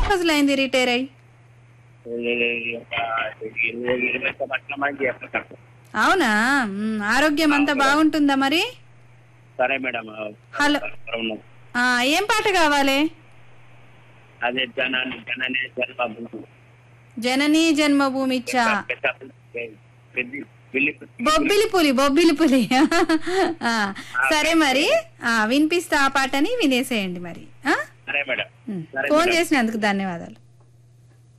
రోజులైంది రిటైర్ అయ్యి? ఒక 20 సంవత్సరం అని చేస్తాను. అవునా? ఆరోగ్యం అంతా బాగుంటుందా మరి? సరే మేడం. హలో, ఏం పాట కావాలి? అదే జననే జన్మభూమి. జననీ జన్మభూమి ఇచ్చా బొబ్బిలి పులి. ఆ, సరే మరి వినిపిస్తా ఆ పాటని వినేసేయండి మరి. సరే మేడం. ఫోన్ చేసినందుకు ధన్యవాదాలు.